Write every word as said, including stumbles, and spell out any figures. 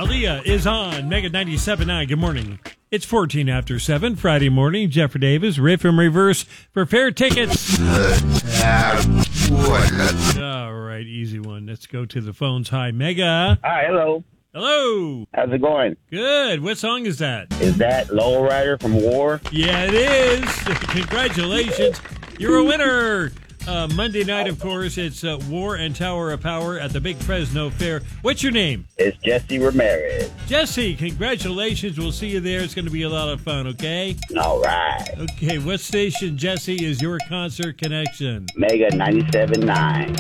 Aaliyah is on Mega ninety-seven point nine. Good morning. It's fourteen after seven, Friday morning. Jeffrey Davis, riff and reverse for fair tickets. All right, easy one. Let's go to the phones. Hi, Mega. Hi, hello. Hello. How's it going? Good. What song is that? Is that Lowrider from War? Yeah, it is. Congratulations. You're a winner. Uh, Monday night, of course, it's uh, War and Tower of Power at the Big Fresno Fair. What's your name? It's Jesse Ramirez. Jesse, congratulations. We'll see you there. It's going to be a lot of fun, okay? All right. Okay, what station, Jesse, is your concert connection? Mega ninety-seven point nine.